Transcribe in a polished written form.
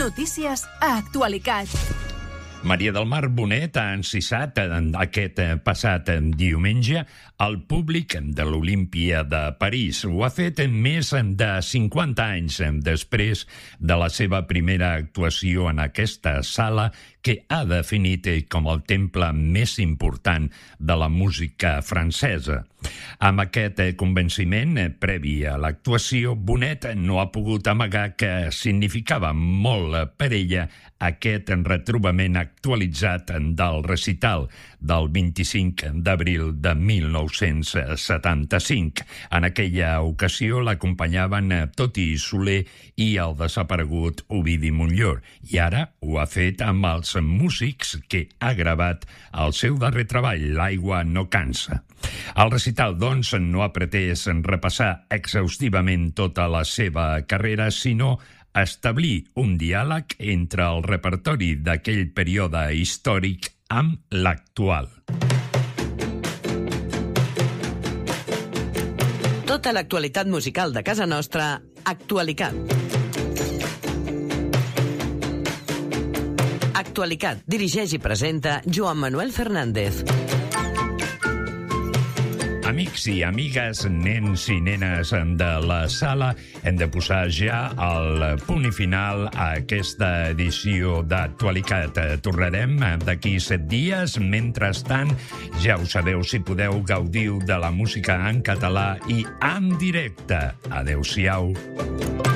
Notícies a Actualicat. Maria del Mar Bonet ha encisat aquest passat diumenge al públic de l'Olímpia de París. Ho ha fet més de 50 anys després de la seva primera actuació en aquesta sala que ha definit com el temple més important de la música francesa. Amb aquest convenciment previ a l'actuació, Bonet no ha pogut amagar que significava molt per ella aquest retrobament actualitzat del recital del 25 d'abril de 1975. En aquella ocasió l'acompanyaven Toti Soler i el desaparegut Ovidi Montllor, i ara ho ha fet amb els músics que ha gravat el seu darrer treball, L'aigua no cansa. El recital, doncs, no ha pretès repassar exhaustivament tota la seva carrera, sinó establir un diàleg entre el repertori d'aquell període històric amb l'actual. Tota l'actualitat musical de casa nostra, Actualicat. Actualicat dirigeix i presenta Joan Manuel Fernández. Amics i amigues, nens i nenes de la sala, hem de posar ja el punt i final a aquesta edició d'Actualitat. Tornarem d'aquí 7 dies. Mentrestant, ja ho sabeu, si podeu, gaudiu de la música en català i en directe. Adéu-siau.